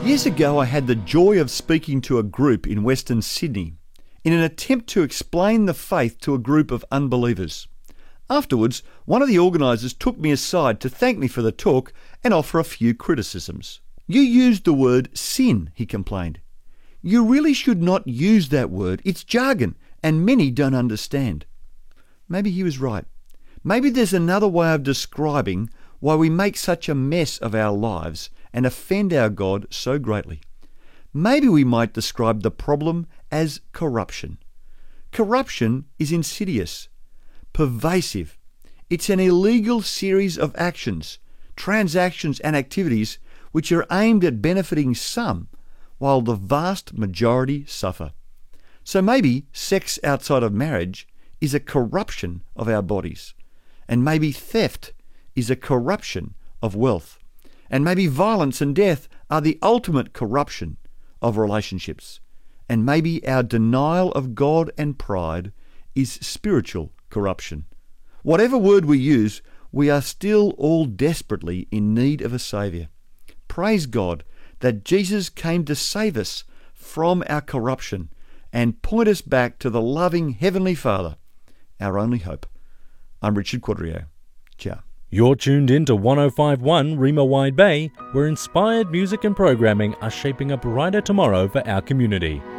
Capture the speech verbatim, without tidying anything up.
Years ago, I had the joy of speaking to a group in Western Sydney in an attempt to explain the faith to a group of unbelievers. Afterwards, one of the organisers took me aside to thank me for the talk and offer a few criticisms. "You used the word sin," he complained. "You really should not use that word. It's jargon, and many don't understand." Maybe he was right. Maybe there's another way of describing why we make such a mess of our lives and offend our God so greatly. Maybe we might describe the problem as corruption. Corruption is insidious, pervasive. It's an illegal series of actions, transactions and activities which are aimed at benefiting some while the vast majority suffer. So maybe sex outside of marriage is a corruption of our bodies, and maybe theft is a corruption of wealth, and maybe violence and death are the ultimate corruption of relationships, and maybe our denial of God and pride is spiritual corruption. Whatever word we use, we are still all desperately in need of a Saviour. Praise God that Jesus came to save us from our corruption and point us back to the loving Heavenly Father, our only hope. I'm Richard Quadrio. Ciao. You're tuned in to one oh five point one Rima Wide Bay, where inspired music and programming are shaping a brighter tomorrow for our community.